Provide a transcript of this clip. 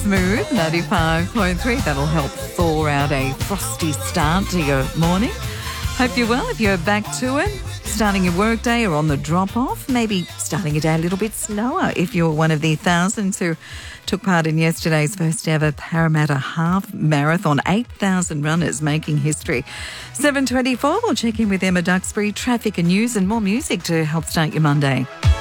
smooth, 95.3. That'll help thaw out a frosty start to your morning. Hope you're well if you're back to it. Starting your workday or on the drop-off, maybe starting your day a little bit slower if you're one of the thousands who took part in yesterday's first ever Parramatta Half Marathon. 8,000 runners making history. 7:24, we'll check in with Emma Duxbury, traffic and news and more music to help start your Monday.